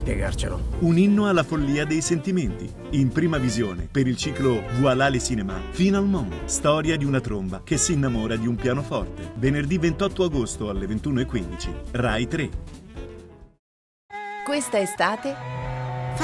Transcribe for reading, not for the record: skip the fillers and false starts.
spiegarcelo. Un inno alla follia dei sentimenti. In prima visione, per il ciclo Voilà les cinéma, Finalement, storia di una tromba che si innamora di un pianoforte. Venerdì 28 agosto alle 21:15, Rai 3. Questa estate